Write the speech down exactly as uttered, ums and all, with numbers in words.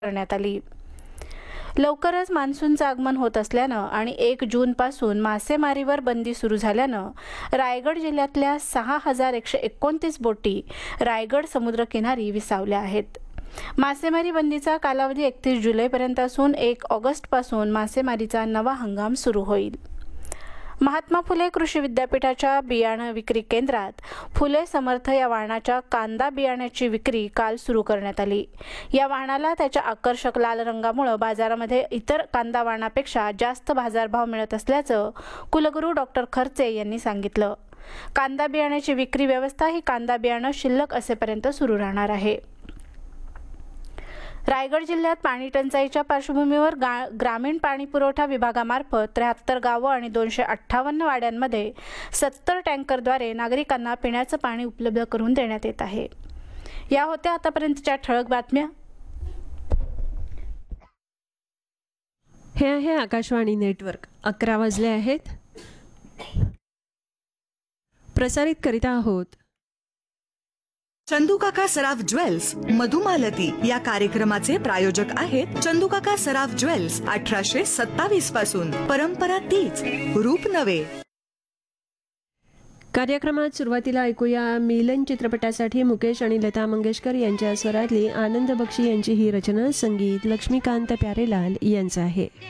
करण्यात आली. लवकरच मान्सूनचं आगमन होत असल्यानं आणि एक जूनपासून मासेमारीवर बंदी सुरू झाल्यानं रायगड जिल्ह्यातल्या सहा हजार एकशे एकोणतीस बोटी रायगड समुद्रकिनारी विसावल्या आहेत. मासेमारी बंदीचा कालावधी एकतीस जुलैपर्यंत असून एक ऑगस्टपासून मासेमारीचा नवा हंगाम सुरू होईल. महात्मा फुले कृषी विद्यापीठाच्या बियाणं विक्री केंद्रात फुले समर्थ या वाहनाच्या कांदा बियाण्याची विक्री काल सुरू करण्यात आली. या वाहनाला त्याच्या आकर्षक लाल रंगामुळे बाजारामध्ये इतर कांदा वाहनापेक्षा जास्त बाजारभाव मिळत असल्याचं कुलगुरू डॉक्टर खर्चे यांनी सांगितलं. कांदा बियाण्याची विक्री व्यवस्था ही कांदा बियाणं शिल्लक असेपर्यंत सुरू राहणार आहे. रायगड जिल्ह्यात पाणी टंचाईच्या पार्श्वभूमीवर ग्रामीण पाणी पुरवठा विभागामार्फत त्र्याहत्तर गावं आणि दोनशे अठ्ठावन्न वाड्यांमध्ये सत्तर टँकरद्वारे नागरिकांना पिण्याचं पाणी उपलब्ध करून देण्यात येत आहे. या होत्या आतापर्यंतच्या ठळक बातम्या. हे आहे आकाशवाणी नेटवर्क. अकरा वाजले आहेत. प्रसारित करीत आहोत चंदूकाका सराफ ज्वेल्स मधुमालती. या कार्यक्रमाचे प्रायोजक आहेत चंदूकाका सराफ ज्वेल्स. अठराशे सत्तावीस पासून परंपरा तीच, रूप नवे. कार्यक्रमात सुरुवातीला ऐकूया मिलन चित्रपटासाठी मुकेश आणि लता मंगेशकर यांच्या स्वरातली आनंद बक्षी यांची ही रचना. संगीत लक्ष्मीकांत प्यारेलाल यांचं आहे.